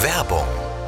Werbung.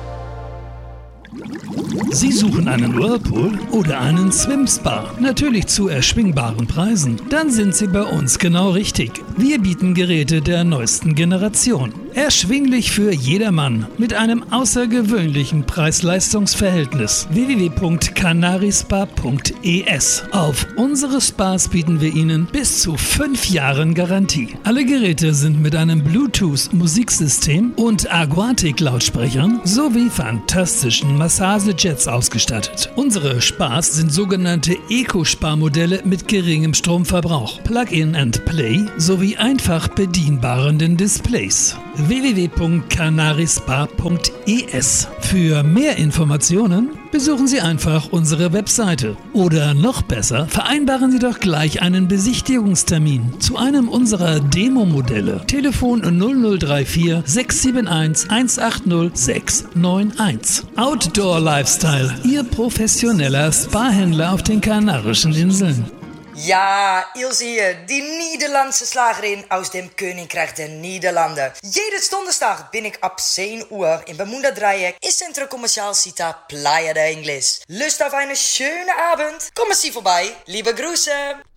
Sie suchen einen Whirlpool oder einen Swim-Spa, natürlich zu erschwingbaren Preisen? Dann sind Sie bei uns genau richtig. Wir bieten Geräte der neuesten Generation. Erschwinglich für jedermann mit einem außergewöhnlichen Preis-Leistungs-Verhältnis. www.canarispa.es. Auf unsere Spas bieten wir Ihnen bis zu 5 Jahren Garantie. Alle Geräte sind mit einem Bluetooth-Musiksystem und Aquatic-Lautsprechern sowie fantastischen Massagejets ausgestattet. Unsere Spas sind sogenannte Eco-Spa-Modelle mit geringem Stromverbrauch, Plug-in and Play sowie einfach bedienbaren Displays. www.canarispa.es. Für mehr Informationen besuchen Sie einfach unsere Webseite. Oder noch besser, vereinbaren Sie doch gleich einen Besichtigungstermin zu einem unserer Demo-Modelle. Telefon 0034 671 180 691. Outdoor Lifestyle, Ihr professioneller Spa-Händler auf den Kanarischen Inseln. Ja, Ilse hier, die Nederlandse Slagerin aus dem Königreich der Niederlanden. Jede Donderstag bin ich ab 10 Uhr in Bermuda Dreieck im Centro Comercial Cita Playa de Ingles. Lust auf einen schönen Abend? Kommen Sie vorbei. Liebe Grüße.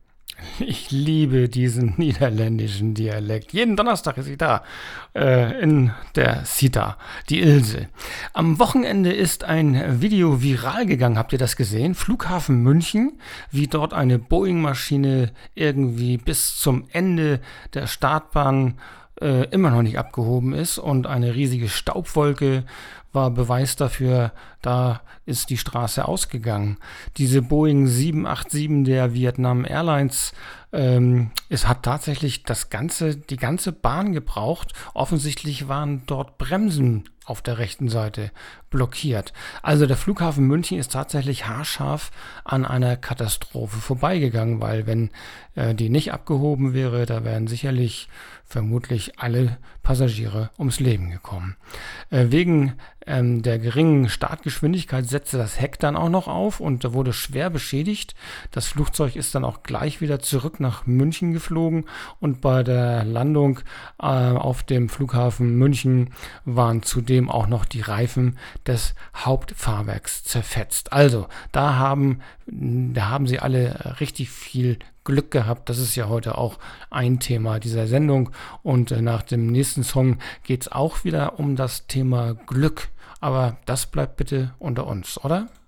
Ich liebe diesen niederländischen Dialekt. Jeden Donnerstag ist sie da, in der Cita, die Ilse. Am Wochenende ist ein Video viral gegangen, habt ihr das gesehen? Flughafen München, wie dort eine Boeing-Maschine irgendwie bis zum Ende der Startbahn immer noch nicht abgehoben ist und eine riesige Staubwolke war Beweis dafür, da ist die Straße ausgegangen. Diese Boeing 787 der Vietnam Airlines, es hat tatsächlich die ganze Bahn gebraucht. Offensichtlich waren dort Bremsen auf der rechten Seite blockiert. Also der Flughafen München ist tatsächlich haarscharf an einer Katastrophe vorbeigegangen, weil wenn die nicht abgehoben wäre, da wären vermutlich alle Passagiere ums Leben gekommen. Wegen der geringen Startgeschwindigkeit setzte das Heck dann auch noch auf und wurde schwer beschädigt. Das Flugzeug ist dann auch gleich wieder zurück nach München geflogen und bei der Landung auf dem Flughafen München waren zudem auch noch die Reifen des Hauptfahrwerks zerfetzt. Also da haben sie alle richtig viel Glück gehabt. Das ist ja heute auch ein Thema dieser Sendung. Und nach dem nächsten Song geht es auch wieder um das Thema Glück. Aber das bleibt bitte unter uns, oder?